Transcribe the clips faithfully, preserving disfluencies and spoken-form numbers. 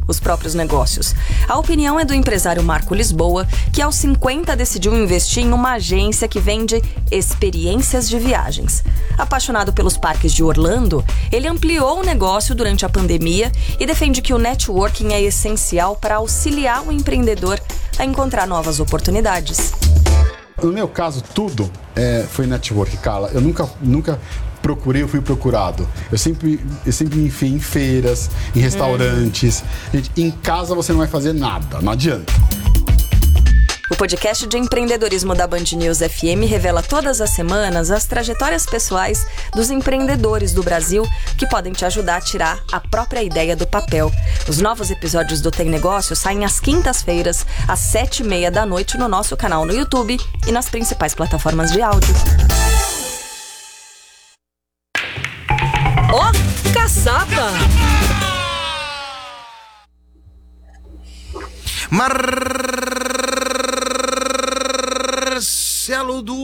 os próprios negócios. A opinião é do empresário Marco Lisboa, que aos cinquenta decidiu investir em uma agência que vende experiências de viagens. Apaixonado pelos parques de Orlando, ele ampliou o negócio durante a pandemia e defende que o networking é essencial para auxiliar o empreendedor a encontrar novas oportunidades. No meu caso, tudo é, foi network, Carla. Eu nunca, nunca procurei, eu fui procurado. Eu sempre, eu sempre me enfiei em feiras, em restaurantes. Hum. Gente, em casa você não vai fazer nada, não adianta. O podcast de empreendedorismo da Band News F M revela todas as semanas as trajetórias pessoais dos empreendedores do Brasil que podem te ajudar a tirar a própria ideia do papel. Os novos episódios do Tem Negócio saem às quintas-feiras, às sete e meia da noite no nosso canal no YouTube e nas principais plataformas de áudio. Ó, oh, caçapa! Marcelo do...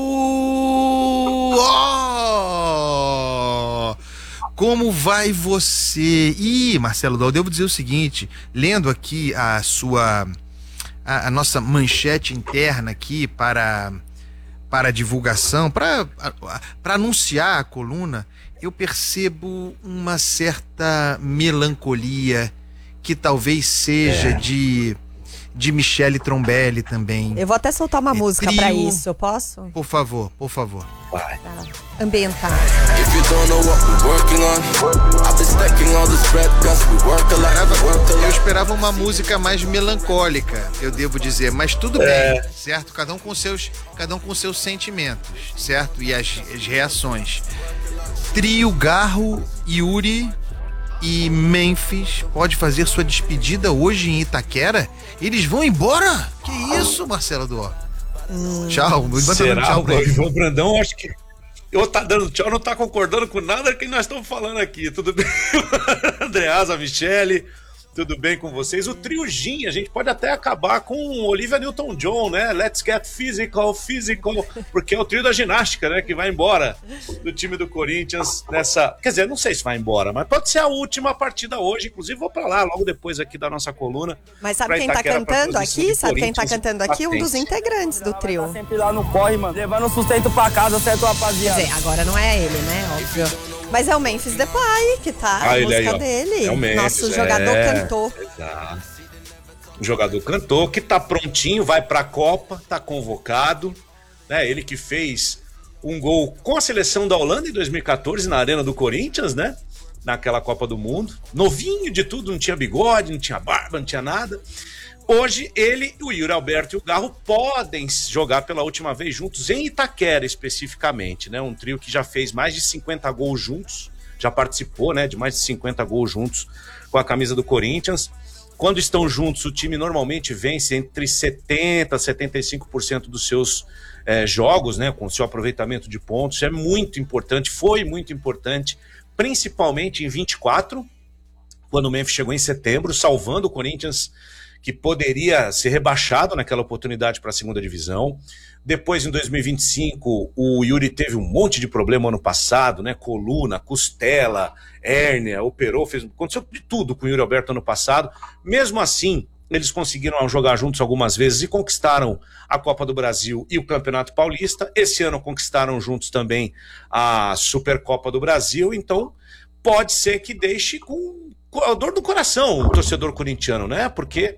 Oh! Como vai você? Ih, Marcelo do... Eu devo dizer o seguinte, lendo aqui a sua... A, a nossa manchete interna aqui para, para a divulgação, para, para anunciar a coluna, eu percebo uma certa melancolia que talvez seja é. de... de Michele Trombelli também. Eu vou até soltar uma é música trio. Pra isso, eu posso? Por favor, por favor. Vai. Tá. Ambientar. Eu esperava uma música mais melancólica, eu devo dizer, mas tudo é. bem, certo? Cada um com seus, cada um com seus sentimentos, certo? E as, as reações. Trio Garro, Yuri e Memphis pode fazer sua despedida hoje em Itaquera? Eles vão embora? Que isso, Marcelo Duó? Hum, tchau. Será? Tchau pra ele. O Brandão, acho que eu tá dando tchau, não tá concordando com nada que nós estamos falando aqui. Tudo bem? Andreasa, Michele, tudo bem com vocês? O trio Gin, a gente pode até acabar com Olivia Newton-John, né? Let's get physical, physical, porque é o trio da ginástica, né? Que vai embora do time do Corinthians nessa... Quer dizer, não sei se vai embora, mas pode ser a última partida hoje. Inclusive, vou pra lá, logo depois aqui da nossa coluna. Mas sabe quem tá cantando aqui? Sabe quem tá cantando aqui? Um dos integrantes do trio. Tá sempre lá no corre, mano, levando sustento pra casa, certo, rapaziada? Quer dizer, agora não é ele, né? Óbvio. Mas é o Memphis Depay que tá, ah, a música aí, dele. É o Memphis, nosso jogador é, cantor. Exato. O jogador cantor que tá prontinho, vai pra Copa, tá convocado. Né? Ele que fez um gol com a seleção da Holanda em dois mil e quatorze na Arena do Corinthians, né? Naquela Copa do Mundo. Novinho de tudo, não tinha bigode, não tinha barba, não tinha nada. Hoje, ele, o Yuri Alberto e o Garro podem jogar pela última vez juntos em Itaquera, especificamente, né? Um trio que já fez mais de cinquenta gols juntos, já participou, né, de mais de cinquenta gols juntos com a camisa do Corinthians. Quando estão juntos, o time normalmente vence entre setenta por cento e setenta e cinco por cento dos seus é, jogos, né, com o seu aproveitamento de pontos. É muito importante, foi muito importante, principalmente em vinte e quatro, quando o Memphis chegou em setembro, salvando o Corinthians, que poderia ser rebaixado naquela oportunidade para a segunda divisão. Depois, em dois mil e vinte e cinco, o Yuri teve um monte de problema ano passado, né? Coluna, costela, hérnia, operou, fez... aconteceu de tudo com o Yuri Alberto ano passado. Mesmo assim, eles conseguiram jogar juntos algumas vezes e conquistaram a Copa do Brasil e o Campeonato Paulista. Esse ano conquistaram juntos também a Supercopa do Brasil. Então, pode ser que deixe com a dor do coração o torcedor corintiano, né? Porque...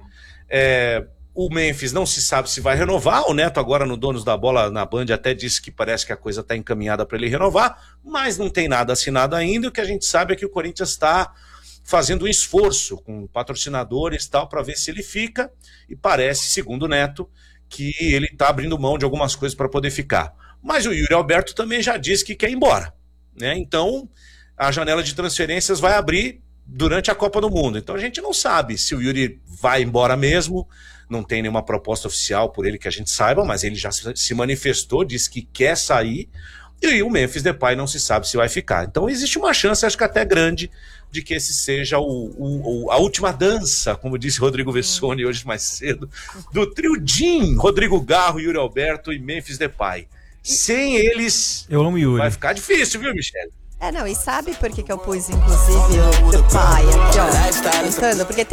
É, o Memphis não se sabe se vai renovar. O Neto agora no Donos da Bola na Band até disse que parece que a coisa está encaminhada para ele renovar, mas não tem nada assinado ainda. O que a gente sabe é que o Corinthians está fazendo um esforço com patrocinadores e tal para ver se ele fica, e parece, segundo o Neto, que ele está abrindo mão de algumas coisas para poder ficar. Mas o Yuri Alberto também já disse que quer ir embora, né? Então a janela de transferências vai abrir durante a Copa do Mundo. Então a gente não sabe se o Yuri vai embora mesmo, não tem nenhuma proposta oficial por ele que a gente saiba, mas ele já se manifestou, disse que quer sair, e o Memphis Depay não se sabe se vai ficar. Então existe uma chance, acho que até grande, de que esse seja o, o, a última dança, como disse Rodrigo Vessoni hoje mais cedo, do trio Gin, Rodrigo Garro, Yuri Alberto e Memphis Depay. Sem eles, eu amo Yuri. Vai ficar difícil, viu, Michele? É, não, e sabe por que, que eu pus, inclusive, o Depay aqui, ó, cantando? Porque